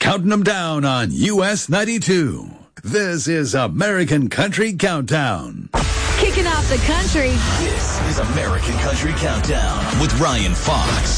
counting them down on US 92. This is American Country Countdown. Kicking off the country. This is American Country Countdown with Ryan Fox.